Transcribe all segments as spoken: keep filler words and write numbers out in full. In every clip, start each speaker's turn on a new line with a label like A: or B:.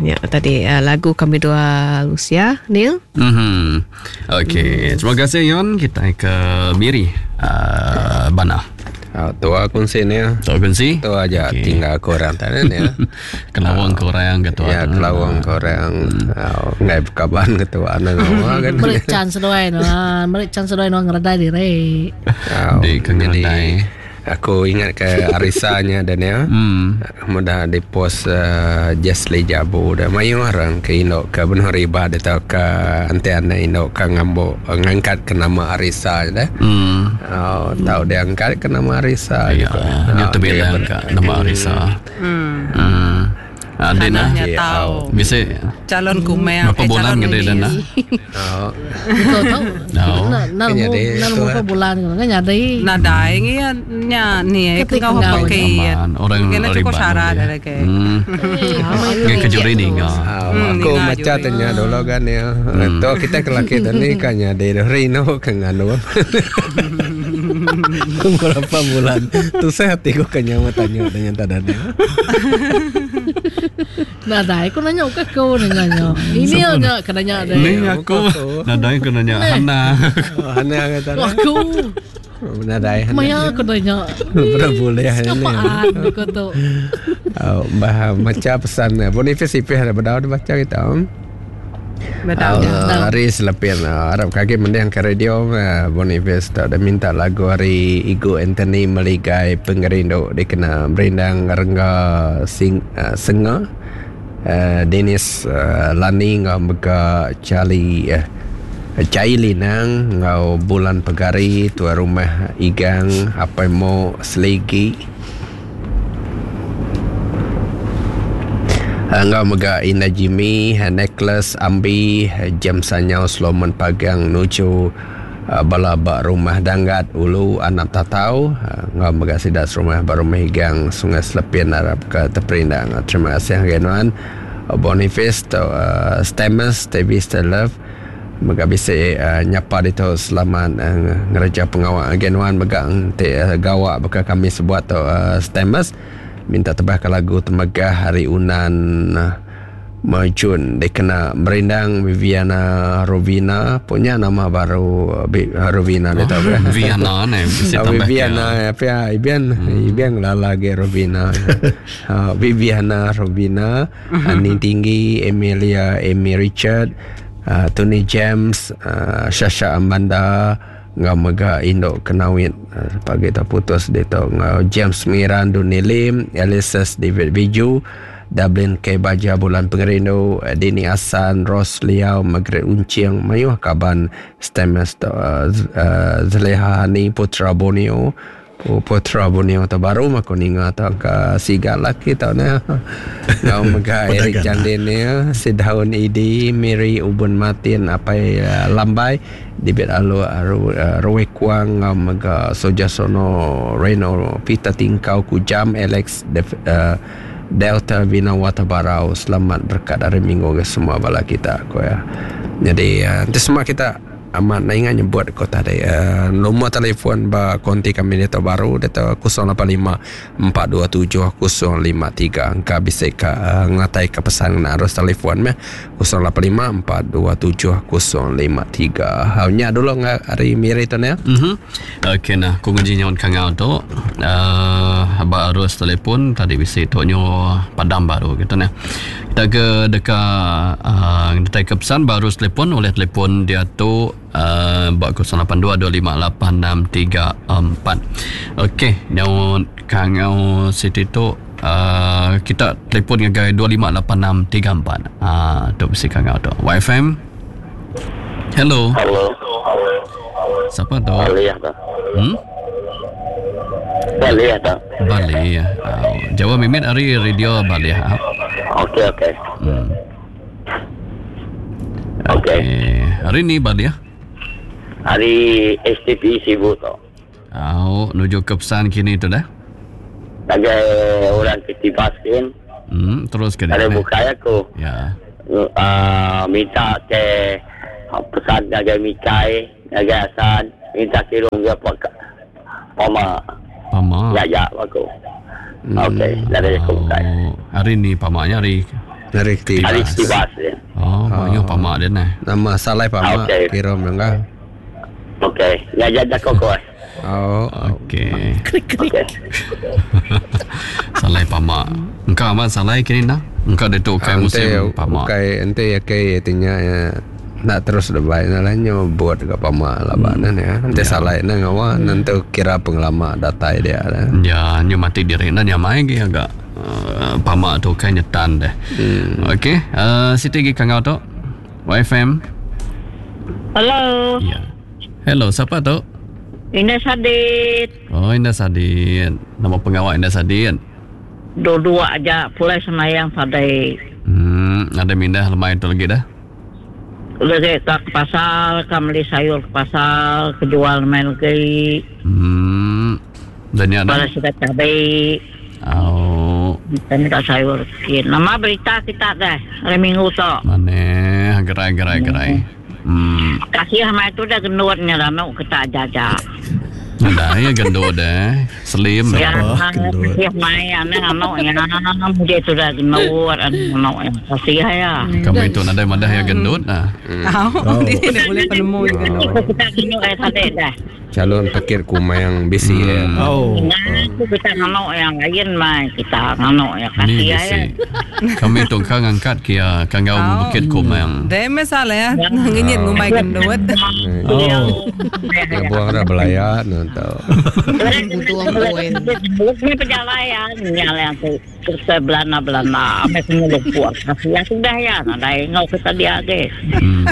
A: ya, tadi uh, lagu Kami Dua Lucia, Neil.
B: Mm-hmm. Okey, hmm. terima kasih Yon. Kita ke Miri uh, Bana.
C: Oh, tua kunci ni ya.
B: Tua kunci?
C: Tua aja okay. Tinggal korang tadi ni ya.
B: Kelawang oh. korang ketua.
C: Ya, kelawang korang. Oh, ngai kaban ketua anak kan.
D: Merican sedoi no. Merican sedoi no ngeredai diri.
B: Di kengeredai.
C: Aku ingat ke arisanya dan ya. Hmm. Mudah di post uh, Jesli Jabu dah mayu orang ke Indo ke benar ibadah atau ke antena Indo ke ngambo ngangkat ke nama Arisa dah. Hmm. Oh, tahu dia angkat ke nama Arisa.
B: Ya, dia tu bilang ke nama Arisa. Hmm. Hmm. Adena
E: tahu.
B: Bisa
E: calon kumel
B: berapa bulan gitu Dena?
D: Oh. Kau tahu?
B: Tahu.
D: Nah, mau berapa bulan kan nyadai.
E: Nadai ni nya ni kau apa ke?
B: Orang
E: kena cukup syarat ada ke.
B: Ke kejuri ni kau.
C: Aku macam tanya dulu kan ya. Tu kita kelaki tadi kan nyadai Rino kan anu. Berapa bulan? Tu saya hati aku kenyang tanya dengan tadanya.
D: Nadai aku nanya ke kau nanya. Ini aja kenanya ada.
B: Ni aku. Nadai aku nanya Hana.
C: Hana kata.
D: Aku.
C: Nadai Hana.
D: Maya aku nanya.
C: Berapa boleh ni?
D: Apaan aku tu?
C: Oh, bah macam pesan Boniface I P ada berdaud baca kita.
E: Betul.
C: Hari selepas Arab kaki mendiang ke radio Boniface tak ada minta lagu hari Igu Anthony meligai pengerindo dia kena berendang rengga sing uh, senga uh, Dennis uh, Lani ngau mega Charlie uh, Cai Linang ngau bulan pegari tua rumah igang apa mau seligi Angga mega Ina Jimmy, Necklace Ambi, Jam Sanyau Sloman Pagang Nucu, Balabak Rumah Danggat Ulu Anak Tatau, Angga mega Sidas Rumah Baru Mehigang Sungai Selepian Arab ke Terperindang. Terima kasih Genuan Boniface uh, Stemmes T V Still Love mega bisa uh, nyapa itu selamat uh, ngereja pengawal Genuan mega uh, gawak beka kami sebuat uh, Stemmes minta tebah lagu temegah hari unan uh, Majun dia kena merindang Viviana Rovina punya nama baru uh, Rovina dia tahu kan
B: Viviana ni bisa tambah
C: Viviana apa ya Ibian Ibian lala ge Rovina uh, Viviana Rovina Ani Tinggi Emilia Amy Richard uh, Tony James uh, Shasha Amanda ngau mega Indo kenawit uh, pagi tak putus dia tahu ngau James Mirandu Nilim Elias David Biju Dublin K Baja Bulan Pengerindo Dini Asan Ros Liao Magret Unciang Mayuh Kaban Stemes uh, uh, Zleha Hani Putra Borneo Putra Borneo terbaru mako ninga ta ka sigal laki ta na ngau mega Eric Jandene Sidhaun Idi Mary Ubun Martin apai uh, Lambai dibet alu Rowe Kuang ngau mega Soja Sono Reno Pita Tingkau Kujam Alex Def, uh, Delta Vina Watabarau selamat berkat hari minggu ke semua bala kita ko ya. Jadi uh, semua kita amat naingan nyebut kota dia uh, nombor telefon ba konti kami dia baru dia kosong lapan lima empat dua tujuh kosong lima tiga angka bisa ka uh, ngatai ke pesan na harus telefon meh kosong lapan lima empat dua tujuh kosong lima tiga hanya dulu ngak hari miri tu ya.
B: Mhm. Okey nah ku ngaji nyon kang auto uh, ba harus telefon tadi bisa tonyo padam baru gitu nah. Kita ke dekat uh, dekat ke pesan baru telefon oleh telefon dia tu Uh, buat kosong lapan dua dua lima lapan enam tiga empat. Okey, nyawa kangau Siti tu uh, kita telefon dengan dua lima lapan enam tiga empat. Ah, tu mesti kangau tu. Y F M. Hello.
F: Hello.
B: Siapa tu?
F: Balik tak?
B: Hmm?
F: Balik tak?
B: Balik ya. Uh, Jawa Mimit hari radio balik ha.
F: Okey okey.
B: Hmm.
F: Okey.
B: Okay. Hari ni balik ya.
F: Hari S T P sibuk tu.
B: Oh, nuju ke pesan kini tu dah.
F: Lagi orang ketibaskan.
B: Hmm, terus ke
F: ada buka aku.
B: Ya.
F: Uh, minta ke pesan jaga Mikai, jaga Hasan, minta kirung dia pakai Pama.
B: Pama.
F: Ya ya aku. Hmm. Okey, dari aku buka.
B: Hari ni pamaknya hari
C: Narik
F: Arik
C: tibas.
F: tibas ya.
B: Oh, banyak pamak dia nah.
C: Nama salai pamak
F: Okey.
C: kira menengah.
F: Okey, ngajar dah kau kau.
C: Oh,
B: Okey.
F: Okey.
B: Salai pamak. Engkau amat salai kini nah. Engkau dia tu kai musim pamak.
C: Kai ente ya kai tinya ya. Nak terus lebay nalanya buat ke pamak labanan ya. Ente salai na ngawa nanti kira pengelama datai dia dah.
B: Ya, nyo mati diri na nya mai ge agak uh, pamak tu kai nyetan deh.
C: Hmm.
B: Okey, uh, Siti gi kangau tu. Y F M.
G: Halo,
B: Ya. Hello, siapa tu?
G: Indah Sadit.
B: Oh, Indah Sadin. Nama pengawal Indah Sadin.
G: Dua-dua aja pulai semayang sadai.
B: Hmm, ada mindah lemai tu lagi dah.
G: Lagi ke pasar, ke beli sayur ke pasar, kejual main lagi.
B: Hmm. Dan ni ada.
G: Pada sudah cabai,
B: Oh,
G: kita minta sayur. Nama berita kita dah, hari minggu tu.
B: mana gerai gerai gerai. Hmm.
G: Kasih sama itu dah gendutnya lah, nak kita jaga.
B: Ada ya gendut dah. Slim.
G: Ya,
C: gendut.
G: kasih main, anak anak yang dia itu dah gendut, anak yang kasih ya.
B: Kamu itu ada madah ya gendut nah.
E: Oh, dia tidak boleh penemu.
G: Kita gendut eh tadi dah.
C: Calon pikir kuma yang bisi ya.
H: Oh.
G: Nah, itu kita nganok yang lain mah kita nganok yang kasih
B: Ni
G: ya.
B: bisi. Kami tu kang angkat kia kangau bukit kumang.
E: Dia masalah ya. Nanginit ngumay gendut.
H: Oh.
C: Nak buang dah belayar nanti.
A: Butuh orang poin.
G: Ini perjalanan yang tu kita belana belana, apa semua lupa. Kasih ya sudah ya, ada ngau kita dia ke.
B: Hmm.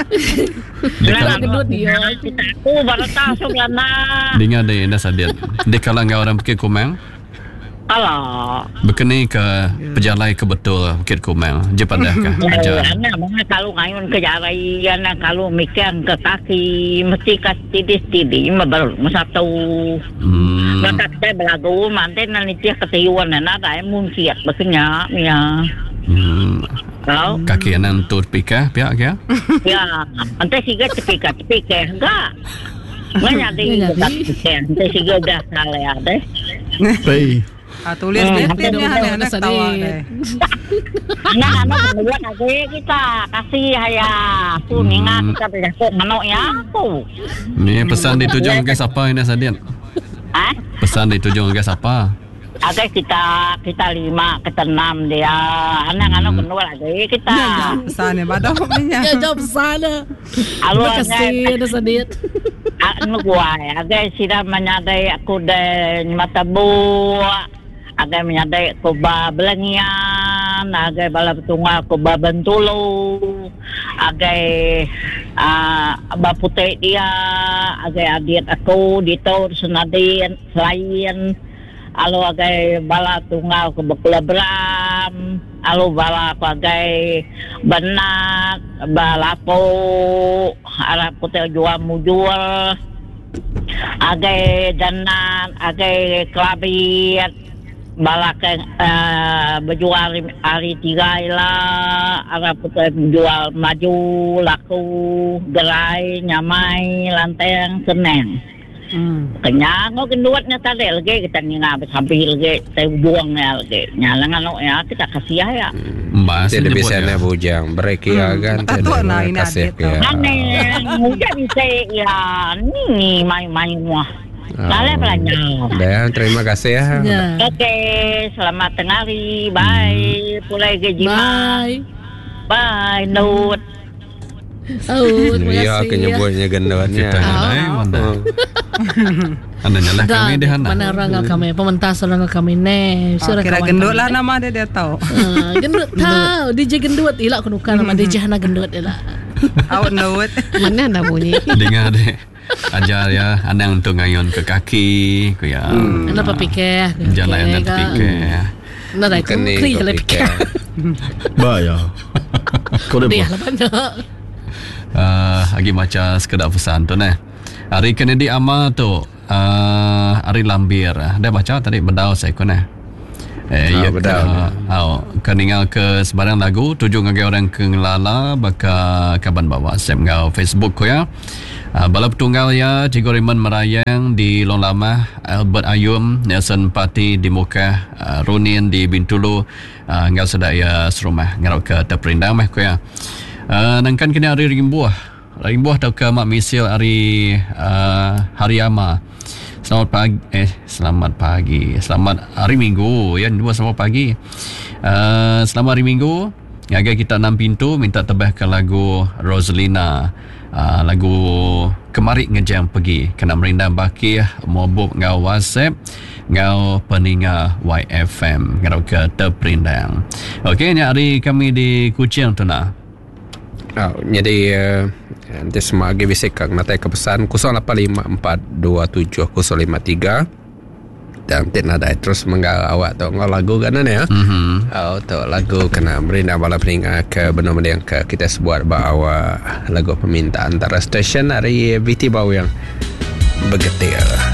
G: Belana
B: Dekat
G: gendut dia. Kita aku baru tahu belana.
B: dengar deh Indah Sadin. Di kalang orang bukit kumang.
G: Alah.
B: Berkenai ke pejalai ke betul bukit kumang. Je padah kah? Ajar.
G: Anak mana kalau ngayun ke jarian, kalau mikir ke kaki, mesti kasih tidis-tidis, baru satu.
B: Hmm.
G: Maka saya belagu, mantai nanti dia ketiuan, nada yang mungkin berkenyak, ya.
B: Hmm.
G: Tahu?
B: Kaki anan tu pika pihak kia.
G: Ya, nanti siga cepika-cepika, enggak. Banyak dia cepika, nanti siga udah salah ya, deh.
H: Hei.
E: Ah, tulis dia dia anak-anak tawa deh.
G: Anak-anak kemudian aja kita kasih ya, tu ningat kita berjatuh manok ya, tu.
B: Ni pesan dituju ke siapa Indah Sadin?
G: Ah,
B: Pesan dituju ke siapa?
G: ada kita kita lima, kita enam dia, anak-anak kedua lagi kita.
E: Pesannya badak punya.
D: Ya jawab sana.
G: Alo
D: Terima kasih ada sedit.
G: anu gua ada sida menyadai aku de mata bu ada menyadai aku ba belengian ada bala tunggal aku ba bentulu ada ah ba putih dia ada adik aku di tahun senadin selain alo agai bala tunggal ke bekula beram alo bala agai benak balapo arah putih jual mujur agai danan agai kelabit bala ke uh, berjual hari tiga lah arah putih jual maju laku gerai nyamai lanteng seneng. Hmm. Kenyang oh gendutnya tadi lagi kita ngabis sampai lagi saya buangnya lagi nyalangan oh ya kita kasih ya.
B: Mbak
C: Tidak bisa na bujang break ya kan.
E: Tato na ini
C: kasih
E: adik
C: ya.
G: Aneh, mudah bisa ya ni main-main wah. Lale belanja.
C: Dah terima kasih ya.
D: Ya.
G: Oke, selamat tengah hari. Bye. Pulai gaji
D: Bye.
G: Bye. Nut.
D: Oh, terima
C: Iya
D: kasih.
C: kenyebutnya gendutnya.
B: Kita nilai mana? Anda nyalah kami deh Hana.
D: Mana orang kami, pementas orang kami ne.
E: Oh, kira gendut lah nama dia dia tahu.
D: Ah, gendut tahu, D J gendut ilak kunukan nama D J Hana gendut ilak.
E: Awak nut.
A: Mana anda bunyi?
B: Dengar deh. Ajar ya, anda untuk ngayon ke kaki, ku ya.
D: Anda apa pikir?
B: Jalan anda terpikir.
D: Anda dah itu
C: Bukan ni
D: kri
C: kau
D: kalau pikir.
H: Bahaya. Kau dah
D: Dia
H: buat.
D: lah banyak.
B: Uh, lagi macam sekedar pesan tu nah. Hari Kennedy Amal tu uh, hari lambir. Dia baca tadi bedau saya ku nah. Eh
C: Ah,
B: ya
C: bedau.
B: Oh, keningal ke sebarang lagu tujuh ngagai orang ke ngelala baka kaban bawa sem ngau Facebook ku ya. Uh, bala petunggal ya Cikgu Raymond Merayang di Long Lama, Albert Ayum, Nelson Pati di Mukah, uh, Ronin di Bintulu, uh, ngal sedaya serumah ngarau ke terperindang meh ko ya. Uh, nangkan kini hari rimbuah. Rimbuah tau ke mak misil hari uh, hari ama. Selamat pagi eh selamat pagi. Selamat hari Minggu ya, dua selamat pagi. Uh, selamat hari Minggu. Agar kita enam pintu minta tebahkan lagu Rosalina. Uh, lagu Kemari Ngejam Pergi kena merindam baki mobok ngau WhatsApp ngau peninga Y F M ngau ke terperindang. Okey, ni hari kami di Kuching tu nak.
C: Oh, jadi uh, nanti semua lagi bisa kang natai ke pesan kosong lapan lima empat dua tujuh kosong lima tiga dan tidak ada terus menggal awak tu ngau lagu kan ya.
B: Mhm.
C: Oh, tu lagu kena merindam bala peninga ke benar-benar yang ke kita sebuat bawa lagu permintaan antara stesen hari V T Bau yang bergetir.